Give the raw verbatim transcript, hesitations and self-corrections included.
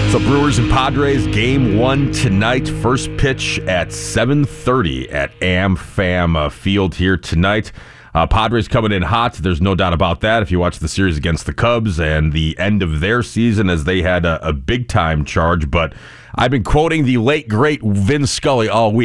So Brewers and Padres, game one tonight. First pitch at seven thirty at AmFam uh, Field here tonight. Uh, Padres coming in hot. There's no doubt about that. If you watch the series against the Cubs and the end of their season as they had a, a big-time charge. But I've been quoting the late, great Vin Scully all week.